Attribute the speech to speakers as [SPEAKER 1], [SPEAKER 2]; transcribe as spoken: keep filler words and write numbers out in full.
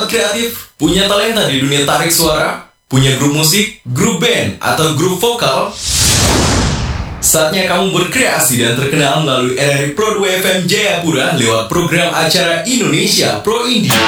[SPEAKER 1] kreatif, punya talenta di dunia tarik suara, punya grup musik, grup band, atau grup vokal? Saatnya kamu berkreasi dan terkenal melalui R R I Pro dua F M Jayapura lewat program acara Indonesia Pro Indie.